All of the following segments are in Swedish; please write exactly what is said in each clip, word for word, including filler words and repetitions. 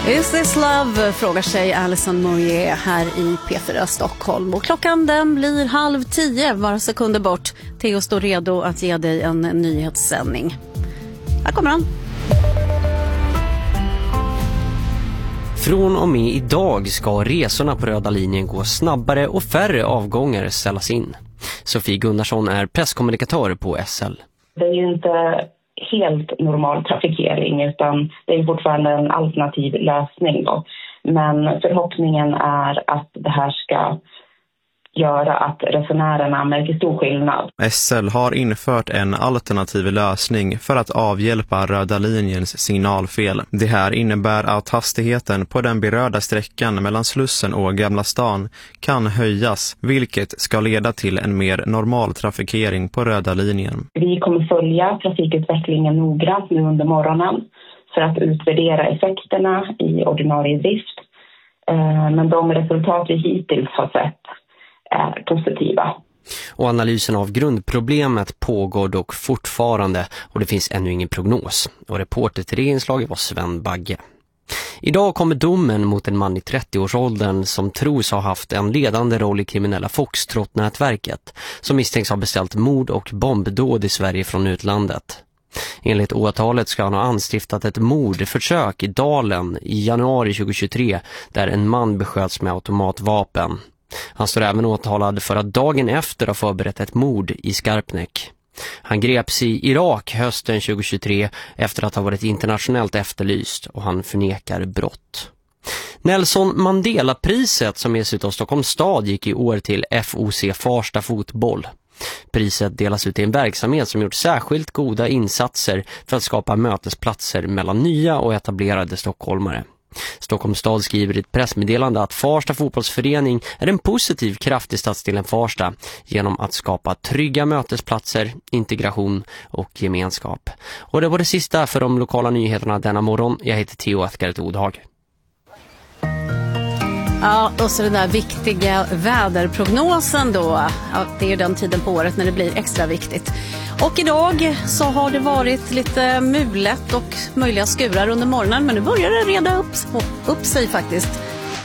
Is this love? Frågar sig Alison Mourier här i P fyra Stockholm. Och klockan den blir halv tio, bara sekunder bort. Theo står redo att ge dig en nyhetssändning. Här kommer han. Från och med idag ska resorna på röda linjen gå snabbare och färre avgångar ställas in. Sofie Gunnarsson är presskommunikatör på S L. Det är ju inte helt normal trafikering utan det är fortfarande en alternativ lösning då. Men förhoppningen är att det här ska göra att resenärerna märker stor skillnad. S L har infört en alternativ lösning för att avhjälpa röda linjens signalfel. Det här innebär att hastigheten på den berörda sträckan mellan Slussen och Gamla stan kan höjas, vilket ska leda till en mer normal trafikering på röda linjen. Vi kommer följa trafikutvecklingen noggrant nu under morgonen för att utvärdera effekterna i ordinarie drift. Men de resultat vi hittills har sett är positiva. Och analysen av grundproblemet pågår dock fortfarande och det finns ännu ingen prognos. Och reporter till det inslaget var Sven Bagge. Idag kommer domen mot en man i trettioårsåldern som tros ha haft en ledande roll i kriminella Foxtrot-nätverket som misstänks ha beställt mord och bombdåd i Sverige från utlandet. Enligt åtalet ska han ha anstiftat ett mordförsök i Dalen i januari tjugohundratjugotre där en man besköts med automatvapen. Han står även åtalad för att dagen efter ha förberett ett mord i Skarpnäck. Han greps i Irak hösten tjugohundratjugotre efter att ha varit internationellt efterlyst och han förnekar brott. Nelson Mandela-priset som ges ut av Stockholms stad gick i år till F O C Farsta fotboll. Priset delas ut i en verksamhet som gjort särskilt goda insatser för att skapa mötesplatser mellan nya och etablerade stockholmare. Stockholms stad skriver i ett pressmeddelande att Farsta fotbollsförening är en positiv kraft i stadsdelen Farsta genom att skapa trygga mötesplatser, integration och gemenskap. Och det var det sista för de lokala nyheterna denna morgon. Jag heter Theo Athgaard Odhag. Ja, och så den där viktiga väderprognosen då. Ja, det är ju den tiden på året när det blir extra viktigt. Och idag så har det varit lite mulet och möjliga skurar under morgonen. Men nu börjar det reda upp, upp sig faktiskt.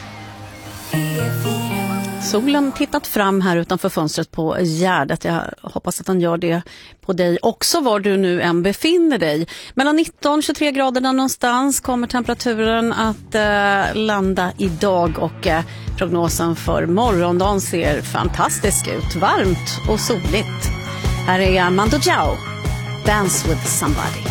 Solen tittat fram här utanför fönstret på Gärdet. Jag hoppas att den gör det på dig också var du nu än befinner dig. Mellan nitton och tjugotre grader någonstans kommer temperaturen att eh, landa idag och eh, prognosen för morgondagen ser fantastisk ut. Varmt och soligt. Här är Mando Diao, Dance with Somebody.